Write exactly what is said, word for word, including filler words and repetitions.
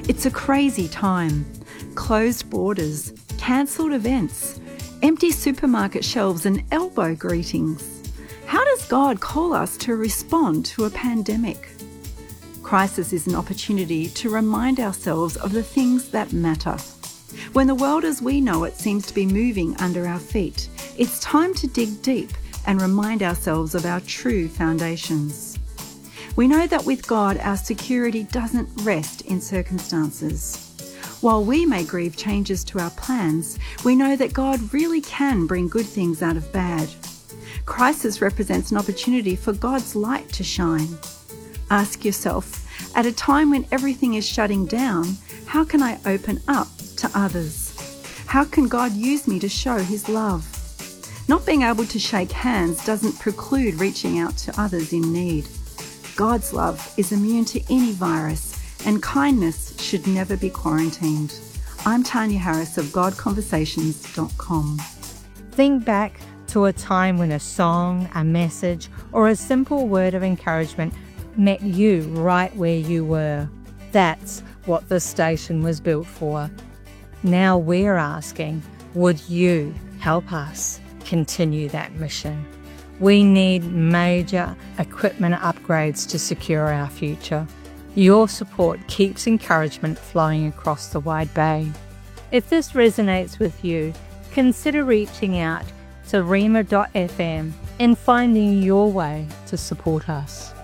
It's a crazy time. Closed borders, cancelled events, empty supermarket shelves and elbow greetings. How does God call us to respond to a pandemic? Crisis is an opportunity to remind ourselves of the things that matter. When the world as we know it seems to be moving under our feet, it's time to dig deep and remind ourselves of our true foundations. We know that with God, our security doesn't rest in circumstances. While we may grieve changes to our plans, we know that God really can bring good things out of bad. Crisis represents an opportunity for God's light to shine. Ask yourself, at a time when everything is shutting down, how can I open up to others? How can God use me to show His love? Not being able to shake hands doesn't preclude reaching out to others in need. God's love is immune to any virus, and kindness should never be quarantined. I'm Tanya Harris of God Conversations dot com. Think back to a time when a song, a message, or a simple word of encouragement met you right where you were. That's what this station was built for. Now we're asking, would you help us continue that mission? We need major equipment upgrades to secure our future. Your support keeps encouragement flowing across the wide bay. If this resonates with you, consider reaching out to rhema dot f m and finding your way to support us.